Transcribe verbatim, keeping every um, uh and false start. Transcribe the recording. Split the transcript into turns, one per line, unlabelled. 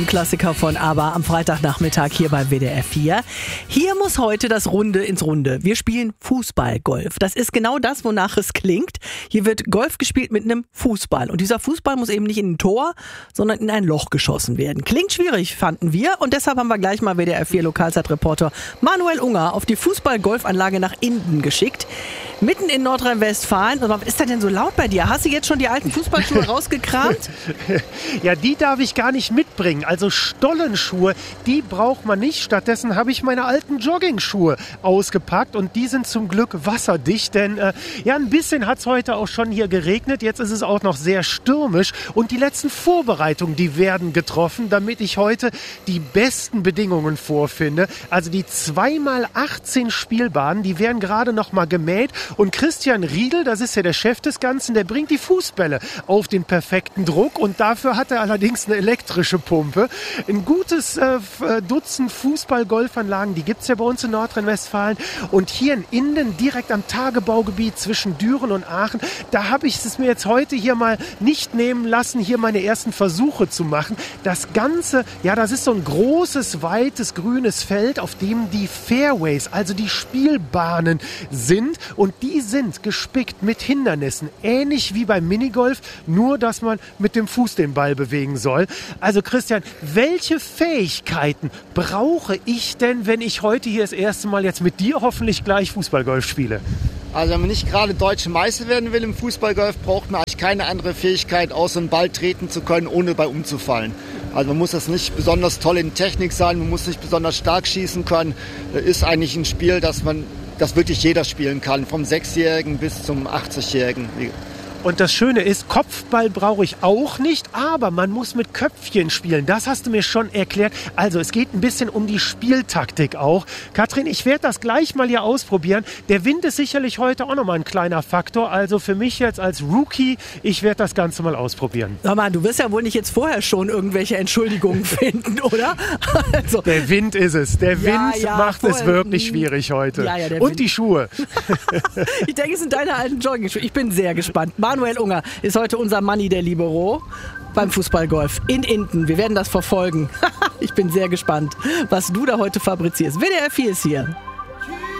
Klassiker von ABBA am Freitagnachmittag hier bei W D R vier. Hier muss heute das Runde ins Runde. Wir spielen Fußballgolf. Das ist genau das, wonach es klingt. Hier wird Golf gespielt mit einem Fußball. Und dieser Fußball muss eben nicht in ein Tor, sondern in ein Loch geschossen werden. Klingt schwierig, fanden wir. Und deshalb haben wir gleich mal W D R vier Lokalzeitreporter Manuel Unger auf die Fußball-Golfanlage nach Inden geschickt. Mitten in Nordrhein-Westfalen. Was ist da denn so laut bei dir? Hast du jetzt schon die alten Fußballschuhe rausgekramt?
Ja, die darf ich gar nicht mitbringen. Also Stollenschuhe, die braucht man nicht. Stattdessen habe ich meine alten Jogging-Schuhe ausgepackt und die sind zum Glück wasserdicht, denn äh, ja, ein bisschen hat es heute auch schon hier geregnet. Jetzt ist es auch noch sehr stürmisch und die letzten Vorbereitungen, die werden getroffen, damit ich heute die besten Bedingungen vorfinde. Also die zwei mal achtzehn Spielbahnen, die werden gerade noch mal gemäht und Christian Riedel, das ist ja der Chef des Ganzen, der bringt die Fußbälle auf den perfekten Druck und dafür hat er allerdings eine elektrische Pumpe. Ein gutes äh, Dutzend Fußball-Golfanlagen, die gibt es ja bei uns in Nordrhein-Westfalen. Und hier in Inden, direkt am Tagebaugebiet zwischen Düren und Aachen, da habe ich es mir jetzt heute hier mal nicht nehmen lassen, hier meine ersten Versuche zu machen. Das Ganze, ja, das ist so ein großes, weites, grünes Feld, auf dem die Fairways, also die Spielbahnen sind. Und die sind gespickt mit Hindernissen, ähnlich wie beim Minigolf, nur dass man mit dem Fuß den Ball bewegen soll. Also Christian, welche Fähigkeiten brauche ich denn, wenn ich heute hier das erste Mal jetzt mit dir hoffentlich gleich Fußballgolf spiele?
Also wenn man nicht gerade Deutsche Meister werden will im Fußballgolf, braucht man eigentlich keine andere Fähigkeit, außer einen Ball treten zu können, ohne dabei umzufallen. Also man muss das nicht besonders toll in Technik sein, man muss nicht besonders stark schießen können. Das ist eigentlich ein Spiel, das man, das wirklich jeder spielen kann, vom Sechsjährigen bis zum achtzigjährigen.
Und das Schöne ist, Kopfball brauche ich auch nicht, aber man muss mit Köpfchen spielen. Das hast du mir schon erklärt. Also es geht ein bisschen um die Spieltaktik auch. Katrin, ich werde das gleich mal hier ausprobieren. Der Wind ist sicherlich heute auch nochmal ein kleiner Faktor. Also für mich jetzt als Rookie, ich werde das Ganze mal ausprobieren.
Sag mal, du wirst ja wohl nicht jetzt vorher schon irgendwelche Entschuldigungen finden, oder? Also,
der Wind ist es. Der
ja,
Wind
ja,
macht
vorher,
es wirklich schwierig heute.
Ja, ja,
Und
Wind.
die Schuhe.
Ich denke, es sind deine alten Jogging-Schuhe. Ich bin sehr gespannt. Manuel Unger ist heute unser Manni der Libero beim Fußballgolf in Inden. Wir werden das verfolgen. Ich bin sehr gespannt, was du da heute fabrizierst. W D R vier ist hier.